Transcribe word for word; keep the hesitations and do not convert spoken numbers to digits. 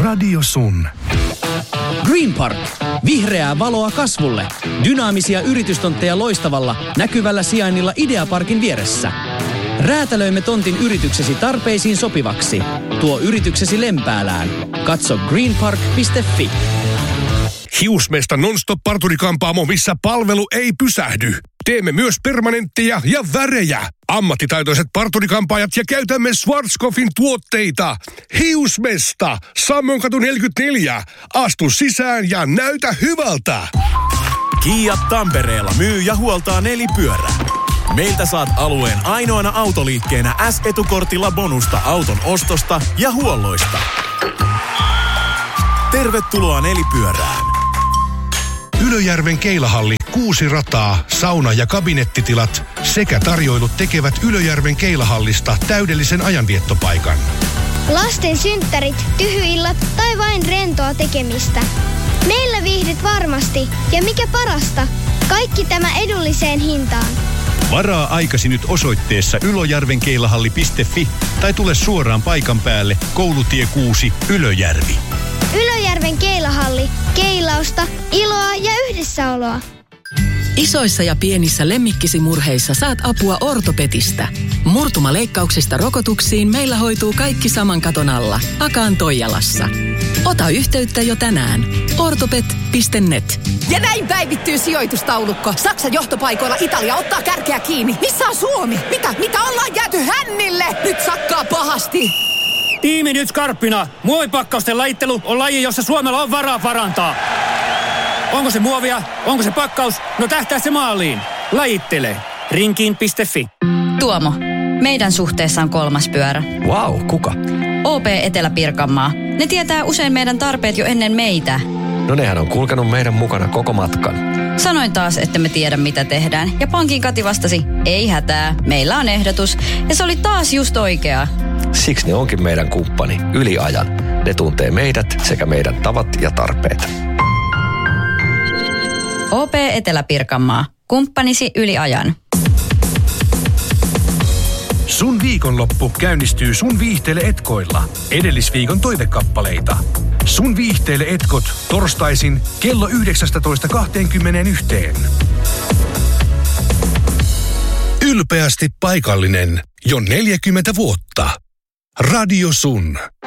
Radio Sun. Green Park. Vihreää valoa kasvulle. Dynaamisia yritystontteja loistavalla, näkyvällä sijainnilla Ideaparkin vieressä. Räätälöimme tontin yrityksesi tarpeisiin sopivaksi. Tuo yrityksesi Lempäälään. Katso greenpark piste fi. Hiusmesta non-stop-parturikampaamo, missä palvelu ei pysähdy. Teemme myös permanentteja ja värejä. Ammattitaitoiset parturikampaajat ja käytämme Schwarzkopfin tuotteita. Hiusmesta, Sammonkatu neljäkymmentäneljä. Astu sisään ja näytä hyvältä. Kia Tampereella myy ja huoltaa nelipyörää. Meiltä saat alueen ainoana autoliikkeenä S-etukortilla bonusta auton ostosta ja huolloista. Tervetuloa nelipyörään. Ylöjärven Keilahalli, kuusi rataa, sauna- ja kabinettitilat sekä tarjoilut tekevät Ylöjärven Keilahallista täydellisen ajanviettopaikan. Lasten synttärit, tyhyillat tai vain rentoa tekemistä. Meillä viihdyt varmasti ja mikä parasta, kaikki tämä edulliseen hintaan. Varaa aikasi nyt osoitteessa ylöjärvenkeilahalli piste fi tai tule suoraan paikan päälle Koulutie kuusi, Ylöjärvi. Ylöjärven Keilahalli. Keilausta, iloa ja yhdessäoloa. Isoissa ja pienissä lemmikkisimurheissa saat apua Ortopedistä. Murtumaleikkauksista rokotuksiin meillä hoituu kaikki saman katon alla. Akaan Toijalassa. Ota yhteyttä jo tänään. ortoped piste net. Ja näin päivittyy sijoitustaulukko. Saksan johtopaikoilla Italia ottaa kärkeä kiinni. Missä on Suomi? Mitä? Mitä ollaan jääty hännille? Nyt sakkaa pahasti. Tiimi nyt skarppina. Muovipakkausten lajittelu on laji, jossa Suomella on varaa parantaa. Onko se muovia? Onko se pakkaus? No tähtää se maaliin. Lajittele. Rinkiin piste fi. Tuomo, meidän suhteessa on kolmas pyörä. Vau, wow, kuka? O P Etelä-Pirkanmaa. Ne tietää usein meidän tarpeet jo ennen meitä. No nehän on kulkenut meidän mukana koko matkan. Sanoin taas, että me tiedä mitä tehdään. Ja pankin Kati vastasi, ei hätää, meillä on ehdotus. Ja se oli taas just oikea. Siksi ne onkin meidän kumppani yli ajan. Ne tuntee meidät sekä meidän tavat ja tarpeet. O P Etelä-Pirkanmaa. Kumppanisi yli ajan. Sun viikonloppu käynnistyy Sun viihteelle etkoilla. Edellisviikon toivekappaleita. Sun viihteelle etkot torstaisin kello yhdeksästoista kaksikymmentäyksi. Ylpeästi paikallinen jo neljäkymmentä vuotta. Radio Sun.